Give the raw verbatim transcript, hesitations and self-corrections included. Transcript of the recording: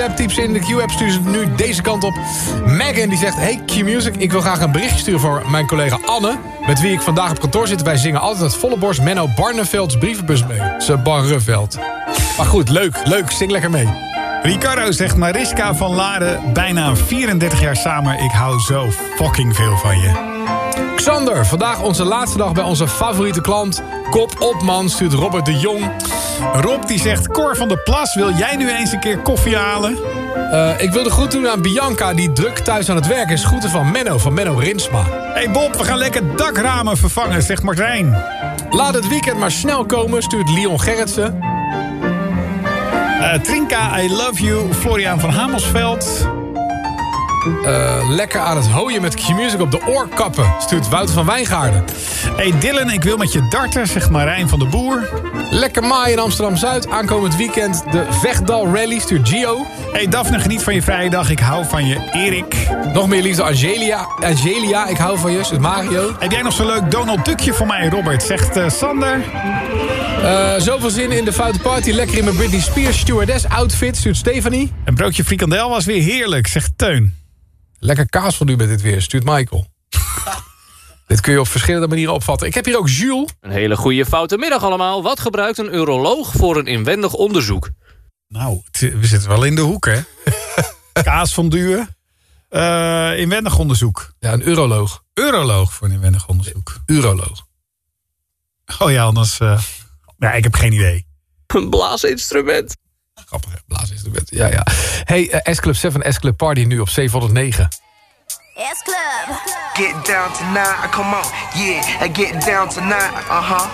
Typ ze in de Q-app, stuur ze nu deze kant op. Megan die zegt, hey Q-Music, ik wil graag een berichtje sturen voor mijn collega Anne, met wie ik vandaag op kantoor zit. Wij zingen altijd het volle borst Menno Barnevelds brievenbus mee. Ze Barneveld. Maar goed, leuk, leuk, zing lekker mee. Ricardo zegt, Mariska van Laren, bijna vierendertig jaar samen. Ik hou zo fucking veel van je. Xander, vandaag onze laatste dag bij onze favoriete klant. Kop op man, stuurt Robert de Jong. Rob die zegt, Cor van der Plas, wil jij nu eens een keer koffie halen? Uh, ik wil de groet doen aan Bianca, die druk thuis aan het werk is. Groeten van Menno, van Menno Rinsma. Hey Bob, we gaan lekker dakramen vervangen, zegt Martijn. Laat het weekend maar snel komen, stuurt Leon Gerritsen. Uh, Trinka, I love you, Florian van Hamelsveld. Uh, lekker aan het hooien met Q-Music op de oorkappen, stuurt Wouter van Wijngaarden. Hey Dylan, ik wil met je darten, zegt Marijn van de Boer. Lekker maaien in Amsterdam-Zuid. Aankomend weekend de Vechtdal Rally, stuurt Gio. Hey Daphne, geniet van je vrije dag. Ik hou van je, Erik. Nog meer liefde, Angelia. Angelia, ik hou van je, stuurt Mario. Heb jij nog zo'n leuk Donald Duckje voor mij, Robert, zegt uh, Sander. Uh, zoveel zin in de foute party. Lekker in mijn Britney Spears stewardess outfit, stuurt Stefanie. Een broodje frikandel was weer heerlijk, zegt Teun. Lekker kaas van u met dit weer, stuurt Michael. Dit kun je op verschillende manieren opvatten. Ik heb hier ook Jules. Een hele goede foute middag allemaal. Wat gebruikt een uroloog voor een inwendig onderzoek? Nou, we zitten wel in de hoek, hè? Kaas van duwen. Uh, inwendig onderzoek. Ja, een uroloog. Uroloog voor een inwendig onderzoek. Uroloog. Oh ja, anders... Uh... Ja, ik heb geen idee. Een blaasinstrument. Grappig, blaasinstrument. Ja, ja. Hey, uh, S-Club zeven, S-Club Party nu op zevenhonderdnegen. S-Club. Get down tonight, come on. Yeah, get down tonight, uh-huh.